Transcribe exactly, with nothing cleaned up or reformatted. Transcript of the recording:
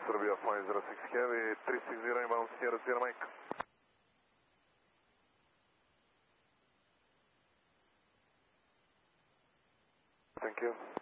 Serbia five zero six Heavy, three six zero inbound, Sierra Sierra Mike. Thank you.